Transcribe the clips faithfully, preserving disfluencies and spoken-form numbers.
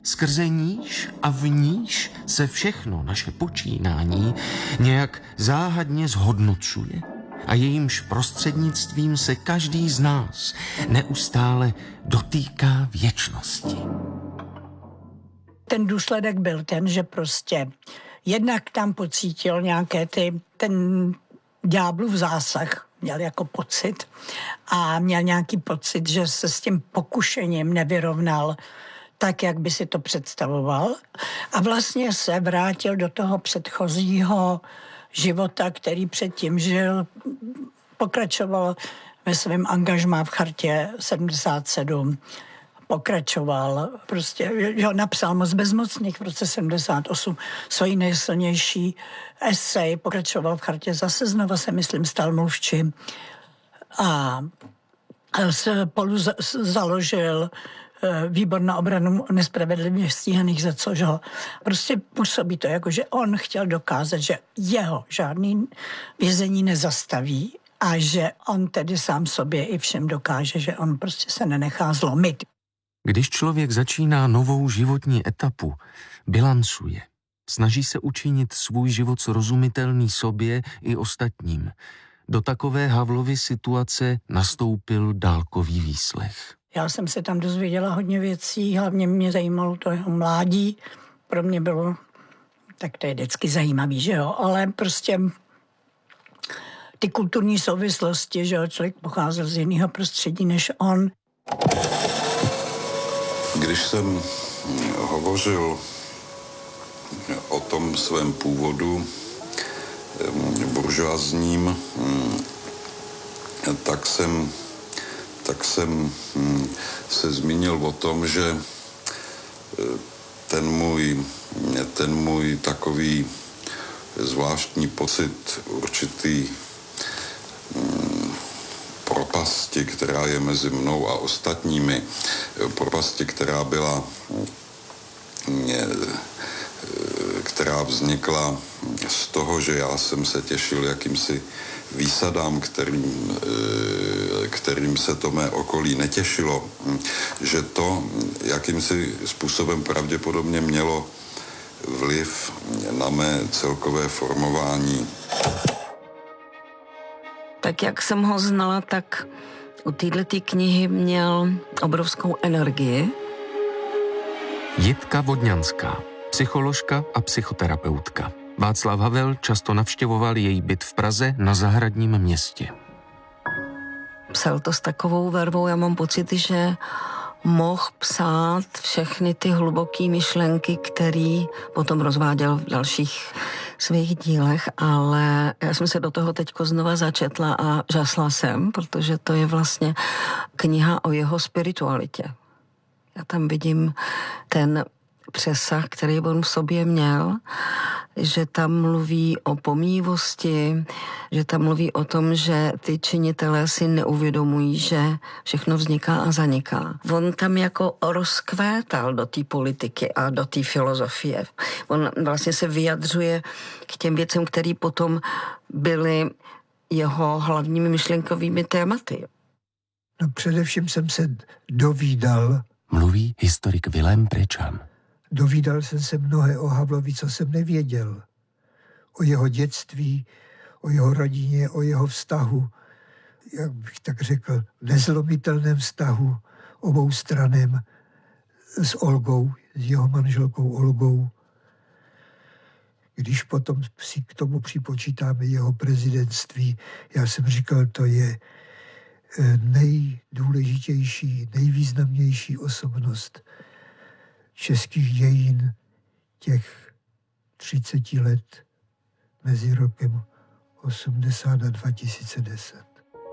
Skrze níž a v níž se všechno naše počínání nějak záhadně zhodnocuje a jejímž prostřednictvím se každý z nás neustále dotýká věčnosti. Ten důsledek byl ten, že prostě jednak tam pocítil nějaké ty, ten ďáblův zásah, měl jako pocit a měl nějaký pocit, že se s tím pokušením nevyrovnal tak, jak by si to představoval. A vlastně se vrátil do toho předchozího života, který předtím žil, pokračoval ve svém angažmá v chartě sedmdesát sedm, pokračoval, prostě, že napsal Moc bezmocných v roce sedmdesát osm, svoji nejsilnější esej, pokračoval v chartě, zase znova se, myslím, stal mluvčím a spolu založil Výbor na obranu nespravedlivě stíhaných, za což ho prostě působí to, jako že on chtěl dokázat, že jeho žádný vězení nezastaví a že on tedy sám sobě i všem dokáže, že on prostě se nenechá zlomit. Když člověk začíná novou životní etapu, bilancuje, snaží se učinit svůj život srozumitelný sobě i ostatním. Do takové Havlovy situace nastoupil dálkový výslech. Já jsem se tam dozvěděla hodně věcí, hlavně mě zajímalo to jeho mládí. Pro mě bylo, tak to je vždycky zajímavý, že jo, ale prostě ty kulturní souvislosti, že jo, člověk pocházel z jiného prostředí než on. Když jsem hovořil o tom svém původu buržoazním, tak jsem tak jsem se zmínil o tom, že ten můj, ten můj takový zvláštní pocit určitý propasti, která je mezi mnou a ostatními, propasti, která byla, která vznikla z toho, že já jsem se těšil jakýmsi výsadám, kterým, kterým se to mé okolí netěšilo, že to jakýmsi způsobem pravděpodobně mělo vliv na mé celkové formování. Tak jak jsem ho znala, tak u této knihy měl obrovskou energii. Jitka Vodňanská, psycholožka a psychoterapeutka. Václav Havel často navštěvoval její byt v Praze na Zahradním městě. Psal to s takovou vervou, já mám pocit, že mohl psát všechny ty hluboké myšlenky, které potom rozváděl v dalších svých dílech, ale já jsem se do toho teďko znova začetla a žasla jsem, protože to je vlastně kniha o jeho spiritualitě. Já tam vidím ten přesah, který on v sobě měl, že tam mluví o pomývosti, že tam mluví o tom, že ty činitelé si neuvědomují, že všechno vzniká a zaniká. On tam jako rozkvétal do té politiky a do té filozofie. On vlastně se vyjadřuje k těm věcem, které potom byly jeho hlavními myšlenkovými tématy. No především jsem se dovídal, mluví historik Vilém Prečan. Dovídal jsem se mnohé o Havlovi, co jsem nevěděl. O jeho dětství, o jeho rodině, o jeho vztahu, jak bych tak řekl, nezlomitelném vztahu oboustraném s Olgou, s jeho manželkou Olgou. Když potom si k tomu připočítáme jeho prezidentství, já jsem říkal, to je nejdůležitější, nejvýznamnější osobnost českých dějin těch třiceti let mezi rokem osmdesát a dva tisíce deset.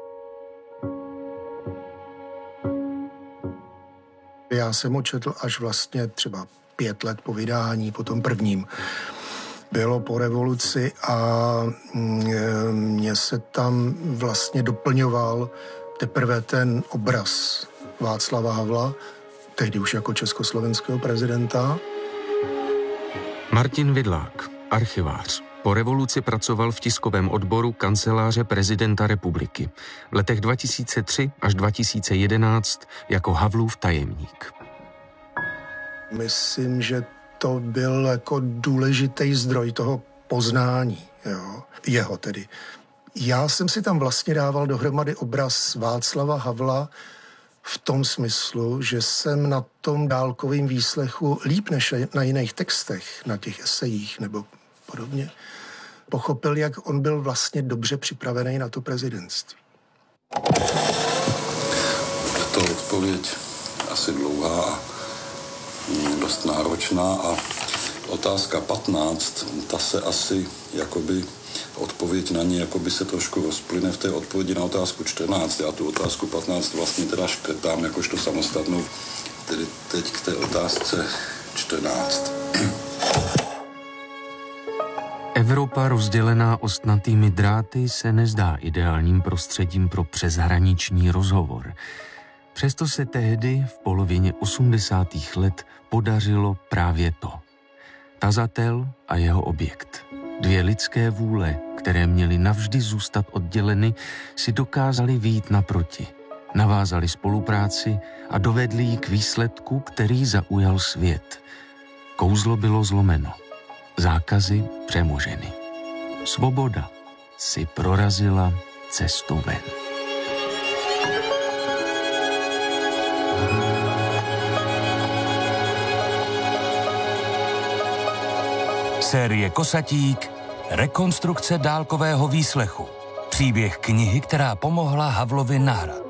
Já jsem ho četl až vlastně třeba pět let po vydání, po tom prvním. Bylo po revoluci a mně se tam vlastně doplňoval teprve ten obraz Václava Havla, tehdy už jako československého prezidenta. Martin Vidlák, archivář. Po revoluci pracoval v tiskovém odboru kanceláře prezidenta republiky. V letech dva tisíce tři až dva tisíce jedenáct jako Havlův tajemník. Myslím, že to byl jako důležitý zdroj toho poznání, jo, jeho tedy. Já jsem si tam vlastně dával dohromady obraz Václava Havla v tom smyslu, že jsem na tom dálkovém výslechu líp než na jiných textech, na těch esejích nebo podobně, pochopil, jak on byl vlastně dobře připravený na to prezidentství. Je to odpověď asi dlouhá a dost náročná a otázka patnáct, ta se asi jakoby odpověď na ní jakoby se trošku rozplyne v té odpovědi na otázku čtrnáct. Já tu otázku patnáct vlastně teda škrtám jakožto samostatnou, tedy teď k té otázce čtrnáct. Evropa rozdělená ostnatými dráty se nezdá ideálním prostředím pro přeshraniční rozhovor. Přesto se tehdy v polovině osmdesátých let podařilo právě to. Tazatel a jeho objekt. Dvě lidské vůle, které měly navždy zůstat odděleny, si dokázali vyjít naproti. Navázali spolupráci a dovedli ji k výsledku, který zaujal svět. Kouzlo bylo zlomeno. Zákazy přemoženy. Svoboda si prorazila cestu ven. Série Kosatík, rekonstrukce dálkového výslechu. Příběh knihy, která pomohla Havlovi na hrad.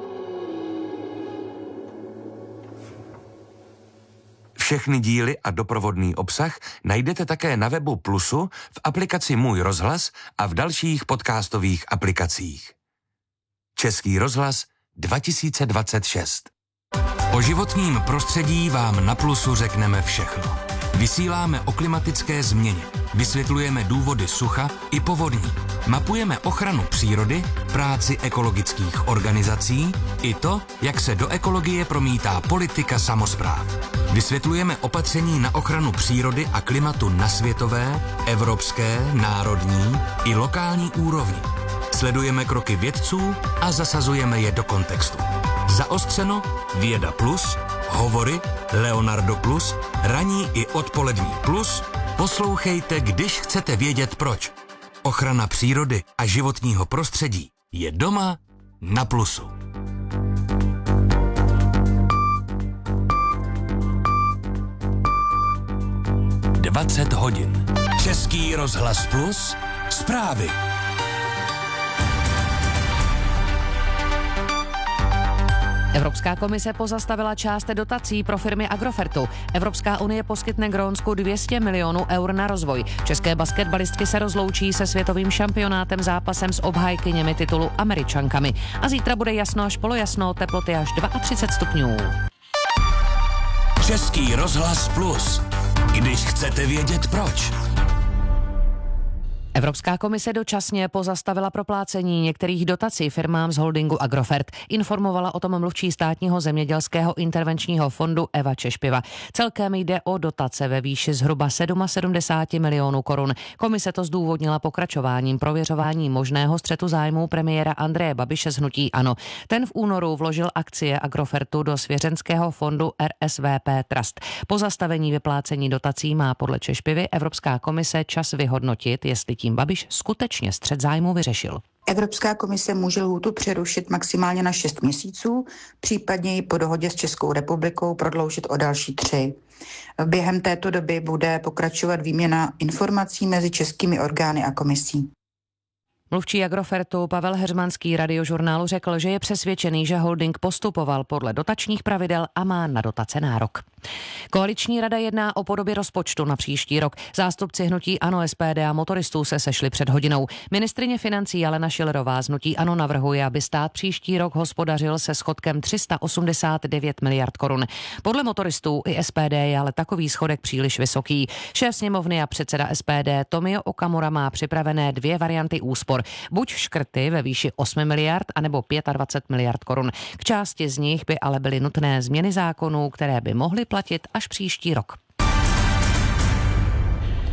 Všechny díly a doprovodný obsah najdete také na webu Plusu, v aplikaci Můj rozhlas a v dalších podcastových aplikacích. Český rozhlas dva tisíce dvacet šest. O životním prostředí vám na Plusu řekneme všechno. Vysíláme o klimatické změně, vysvětlujeme důvody sucha i povodní, mapujeme ochranu přírody, práci ekologických organizací i to, jak se do ekologie promítá politika samospráv. Vysvětlujeme opatření na ochranu přírody a klimatu na světové, evropské, národní i lokální úrovni. Sledujeme kroky vědců a zasazujeme je do kontextu. Zaostřeno, Věda plus, Hovory, Leonardo plus, ranní i odpolední plus. Poslouchejte, když chcete vědět proč. Ochrana přírody a životního prostředí je doma na Plusu. dvacet hodin. Český rozhlas Plus. Zprávy. Evropská komise pozastavila část dotací pro firmy Agrofertu. Evropská unie poskytne Grónsku dvě stě milionů eur na rozvoj. České basketbalistky se rozloučí se světovým šampionátem zápasem s obhájkyněmi titulu Američankami. A zítra bude jasno až polojasno, teploty až třicet dva stupňů. Český rozhlas Plus. Když chcete vědět proč. Evropská komise dočasně pozastavila proplácení některých dotací firmám z holdingu Agrofert. Informovala o tom mluvčí státního zemědělského intervenčního fondu Eva Češpiva. Celkem jde o dotace ve výši zhruba sedmdesát sedm milionů korun. Komise to zdůvodnila pokračováním prověřování možného střetu zájmů premiéra Andreje Babiše z hnutí ANO. Ten v únoru vložil akcie Agrofertu do svěřenského fondu R S V P Trust. Po zastavení vyplácení dotací má podle Češpivy Evropská komise čas vyhodnotit, jestli tím Babiš skutečně střet zájmu vyřešil. Evropská komise může lhůtu přerušit maximálně na šest měsíců, případně ji po dohodě s Českou republikou prodloužit o další tři. Během této doby bude pokračovat výměna informací mezi českými orgány a komisí. Mluvčí Agrofertu Pavel Heřmanský Radiožurnálu řekl, že je přesvědčený, že holding postupoval podle dotačních pravidel a má na dotace nárok. Koaliční rada jedná o podobě rozpočtu na příští rok. Zástupci hnutí ANO, S P D a motoristů se sešli před hodinou. Ministryně financí Alena Schillerová z hnutí ANO navrhuje, aby stát příští rok hospodařil se schodkem tři sta osmdesát devět miliard korun. Podle motoristů i S P D je ale takový schodek příliš vysoký. Šéf sněmovny a předseda S P D Tomio Okamura má připravené dvě varianty úspor. Buď škrty ve výši osm miliard, anebo dvacet pět miliard korun. K části z nich by ale byly nutné změny zákonů, které by mohly platit až příští rok.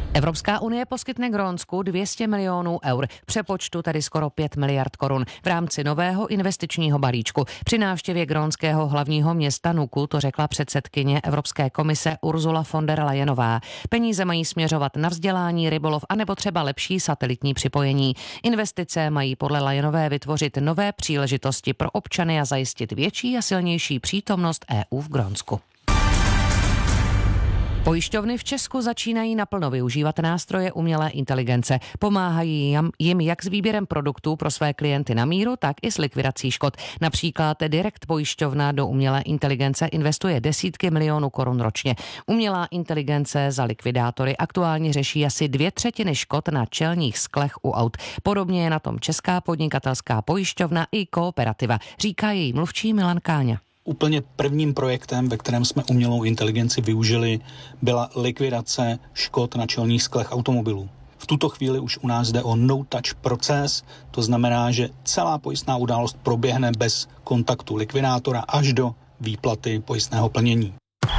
Evropská unie poskytne Grónsku dvě stě milionů eur, v přepočtu tedy skoro pět miliard korun v rámci nového investičního balíčku. Při návštěvě grónského hlavního města Nuku to řekla předsedkyně Evropské komise Ursula von der Leyenová. Peníze mají směřovat na vzdělání, rybolov a nebo třeba lepší satelitní připojení. Investice mají podle Leyenové vytvořit nové příležitosti pro občany a zajistit větší a silnější přítomnost E U v Grónsku. Pojišťovny v Česku začínají naplno využívat nástroje umělé inteligence. Pomáhají jim jak s výběrem produktů pro své klienty na míru, tak i s likvidací škod. Například Direct pojišťovna do umělé inteligence investuje desítky milionů korun ročně. Umělá inteligence za likvidátory aktuálně řeší asi dvě třetiny škod na čelních sklech u aut. Podobně je na tom Česká podnikatelská pojišťovna i Kooperativa, říká její mluvčí Milan Káňa. Úplně prvním projektem, ve kterém jsme umělou inteligenci využili, byla likvidace škod na čelních sklech automobilů. V tuto chvíli už u nás jde o no-touch proces, to znamená, že celá pojistná událost proběhne bez kontaktu likvidátora až do výplaty pojistného plnění.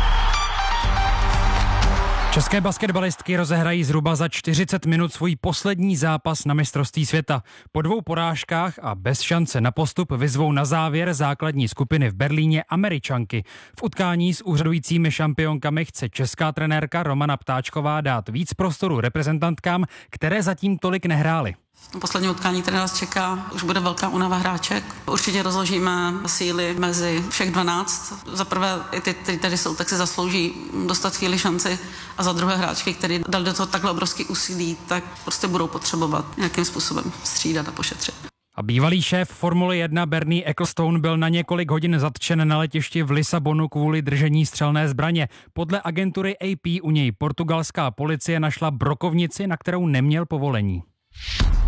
České basketbalistky rozehrají zhruba za čtyřicet minut svůj poslední zápas na mistrovství světa. Po dvou porážkách a bez šance na postup vyzvou na závěr základní skupiny v Berlíně Američanky. V utkání s úřadujícími šampionkami chce česká trenérka Romana Ptáčková dát víc prostoru reprezentantkám, které zatím tolik nehrály. Poslední utkání, které nás čeká, už bude velká únava hráček. Určitě rozložíme síly mezi všech dvanáct. Za prvé i ty, kteří tady jsou, tak si zaslouží dostat chvíli šanci a za druhé hráčky, který dali do toho takhle obrovský úsilí, tak prostě budou potřebovat nějakým způsobem střídat a pošetřit. A bývalý šéf Formule jedna Bernie Ecclestone byl na několik hodin zatčen na letišti v Lisabonu kvůli držení střelné zbraně. Podle agentury A P u něj portugalská policie našla brokovnici, na kterou neměl povolení.